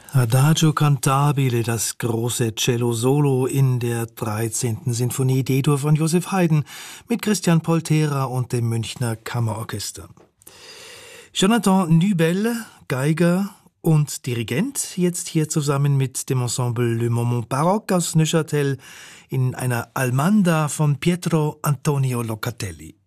Adagio cantabile, das große Cello-Solo in der 13. Sinfonie D-Dur von Joseph Haydn mit Christian Poltera und dem Münchner Kammerorchester. Jonathan Nübel, Geiger und Dirigent, jetzt hier zusammen mit dem Ensemble Le Moment Baroque aus Neuchâtel in einer Almanda von Pietro Antonio Locatelli.